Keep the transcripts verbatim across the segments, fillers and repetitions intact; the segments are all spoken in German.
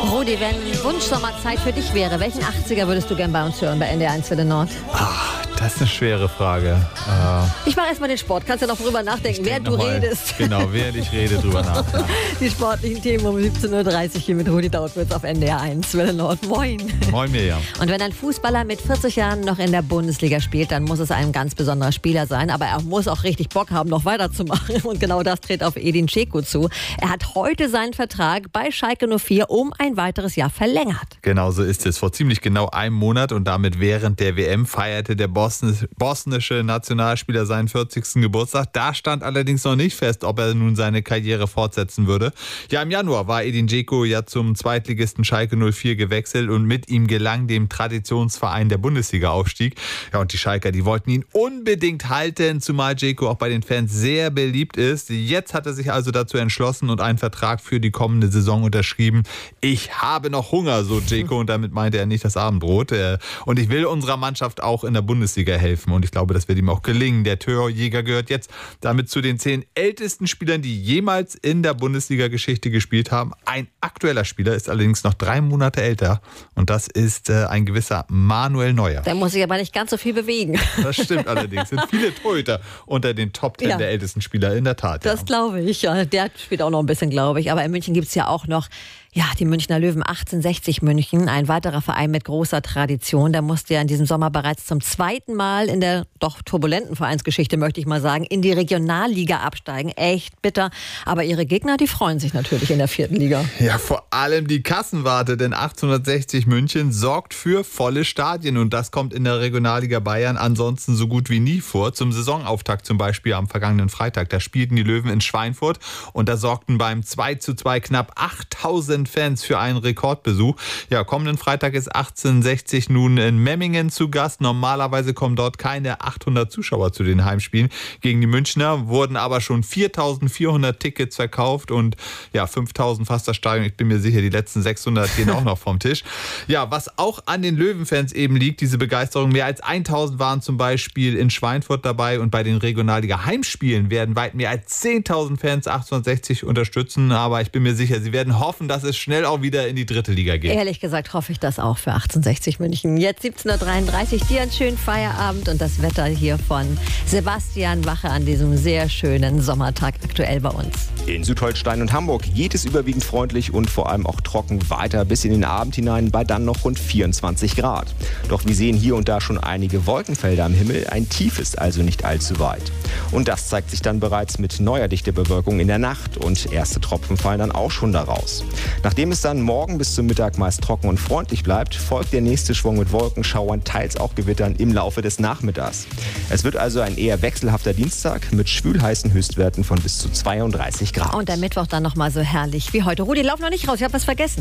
Rudi, wenn Wunschsommerzeit für dich wäre, welchen achtziger würdest du gern bei uns hören, bei N D R eins Welle Nord? Ach, das ist eine schwere Frage. Äh, ich mache erstmal den Sport. Kannst ja noch drüber nachdenken, während du mal, redest. Genau, während ich rede, drüber nach. Ja. Die sportlichen Themen um siebzehn Uhr dreißig hier mit Rudi Dautwitz auf N D R eins Welle Nord. Moin. Moin, Mirjam. Und wenn ein Fußballer mit vierzig Jahren noch in der Bundesliga spielt, dann muss es ein ganz besonderer Spieler sein. Aber er muss auch richtig Bock haben, noch weiterzumachen. Und genau das tritt auf Edin Dzeko zu. Er hat heute seinen Vertrag bei Schalke null vier um ein weiteres Jahr verlängert. Genau so ist es. Vor ziemlich genau einem Monat und damit während der W M feierte der bosnische Nationalspieler seinen vierzigsten Geburtstag. Da stand allerdings noch nicht fest, ob er nun seine Karriere fortsetzen würde. Ja, im Januar war Edin Dzeko ja zum Zweitligisten Schalke null vier gewechselt und mit ihm gelang dem Traditionsverein der Bundesliga-Aufstieg. Ja, und die Schalker, die wollten ihn unbedingt halten, zumal Dzeko auch bei den Fans sehr beliebt ist. Jetzt hat er sich also dazu entschlossen und einen Vertrag für die kommende Saison unterschrieben. Ich habe noch Hunger, so Dzeko, und damit meinte er nicht das Abendbrot. Und ich will unserer Mannschaft auch in der Bundesliga helfen und ich glaube, das wird ihm auch gelingen. Der Torjäger gehört jetzt damit zu den zehn ältesten Spielern, die jemals in der Bundesliga-Geschichte gespielt haben. Ein aktueller Spieler ist allerdings noch drei Monate älter und das ist äh, ein gewisser Manuel Neuer. Der muss sich aber nicht ganz so viel bewegen. Das stimmt allerdings. Es sind viele Torhüter unter den Top Ten ja. der ältesten Spieler in der Tat. Das ja. glaube ich. Ja. Der spielt auch noch ein bisschen, glaube ich. Aber in München gibt es ja auch noch ja, die Münchner Löwen achtzehnhundertsechzig München, ein weiterer Verein mit großer Tradition. Der musste ja in diesem Sommer bereits zum zweiten Mal in der doch turbulenten Vereinsgeschichte, möchte ich mal sagen, in die Regionalliga absteigen. Echt bitter. Aber ihre Gegner, die freuen sich natürlich in der vierten Liga. Ja, vor allem die Kassenwarte, denn achtzehnhundertsechzig München sorgt für volle Stadien und das kommt in der Regionalliga Bayern ansonsten so gut wie nie vor. Zum Saisonauftakt zum Beispiel am vergangenen Freitag, da spielten die Löwen in Schweinfurt und da sorgten beim zwei zu zwei knapp achttausend Fans für einen Rekordbesuch. Ja, kommenden Freitag ist achtzehnhundertsechzig nun in Memmingen zu Gast. Normalerweise kommen dort keine achthundert Zuschauer zu den Heimspielen. Gegen die Münchner wurden aber schon viertausendvierhundert Tickets verkauft und ja, fünftausend fast das Stadion. Ich bin mir sicher, die letzten sechshundert gehen auch noch vom Tisch. Ja, was auch an den Löwenfans eben liegt, diese Begeisterung. Mehr als tausend waren zum Beispiel in Schweinfurt dabei und bei den Regionalliga-Heimspielen werden weit mehr als zehntausend Fans achtzehnhundertsechzig unterstützen. Aber ich bin mir sicher, sie werden hoffen, dass es schnell auch wieder in die dritte Liga geht. Ehrlich gesagt hoffe ich das auch für achtzehnhundertsechzig München. Jetzt siebzehn Uhr dreiunddreißig, dir einen schönen Feierabend und das Wetter hier von Sebastian Wache an diesem sehr schönen Sommertag aktuell bei uns. In Südholstein und Hamburg geht es überwiegend freundlich und vor allem auch trocken weiter bis in den Abend hinein bei dann noch rund vierundzwanzig Grad. Doch wir sehen hier und da schon einige Wolkenfelder am Himmel. Ein Tief ist also nicht allzu weit. Und das zeigt sich dann bereits mit neuer Dichtebewölkung in der Nacht und erste Tropfen fallen dann auch schon daraus. Nachdem es dann morgen bis zum Mittag meist trocken und freundlich bleibt, folgt der nächste Schwung mit Wolkenschauern, teils auch Gewittern im Laufe des Nachmittags. Es wird also ein eher wechselhafter Dienstag mit schwülheißen Höchstwerten von bis zu zweiunddreißig Grad. Und der Mittwoch dann nochmal so herrlich wie heute. Rudi, lauf noch nicht raus, ich habe was vergessen.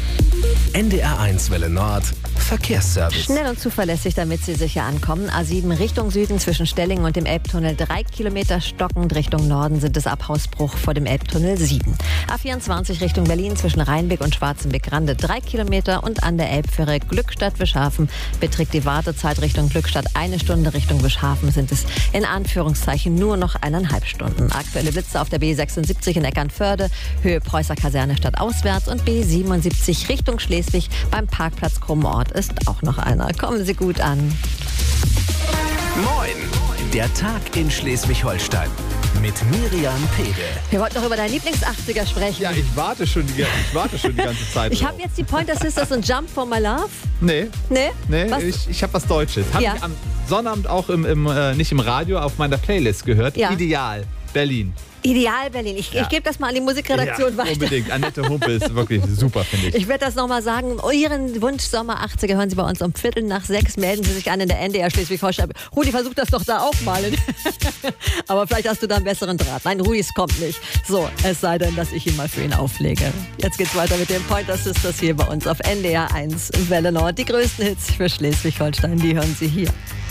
N D R eins Welle Nord, Verkehrsservice. Schnell und zuverlässig, damit Sie sicher ankommen. A sieben Richtung Süden zwischen Stellingen und dem Elbtunnel drei Kilometer stockend. Richtung Norden sind es ab Hausbruch vor dem Elbtunnel sieben. A vierundzwanzig Richtung Berlin zwischen Rheinbeck und Schwarzenbeck-Rande drei Kilometer und an der Elbfähre Glückstadt-Wischhafen beträgt die Wartezeit Richtung Glückstadt eine Stunde. Richtung Wischhafen sind es in Anführungszeichen nur noch eineinhalb Stunden. Aktuelle Blitze auf der B sechsundsiebzig in Eckernförde, Höhe Preußer Kaserne statt auswärts und B siebenundsiebzig Richtung Schleswig beim Parkplatz Krummenort ist auch noch einer. Kommen Sie gut an. Moin, der Tag in Schleswig-Holstein mit Miriam Pede. Wir wollten noch über deinen Lieblings-achtziger sprechen. Ja, ich warte schon die, ich warte schon die ganze Zeit. Ich habe jetzt die Pointer Sisters und Jump for My Love. Nee. Nee? Nee, Was? ich, ich habe was Deutsches. Habe Ja. ich am Sonnabend auch im, im äh, nicht im Radio, auf meiner Playlist gehört. Ja. Ideal, Berlin. Ideal Berlin. Ich, Ja. ich gebe das mal an die Musikredaktion Ja, weiter. unbedingt. Annette Humpe ist wirklich super, finde ich. Ich werde das nochmal sagen. Ihren Wunsch Sommer achtziger hören Sie bei uns um Viertel nach sechs. Melden Sie sich an in der N D R Schleswig-Holstein. Rudi, versuch das doch da auch mal. Aber vielleicht hast du da einen besseren Draht. Nein, Rudi, es kommt nicht. So, es sei denn, dass ich ihn mal für ihn auflege. Jetzt geht's weiter mit den Pointer Sisters hier bei uns auf N D R eins Welle Nord. Die größten Hits für Schleswig-Holstein, die hören Sie hier.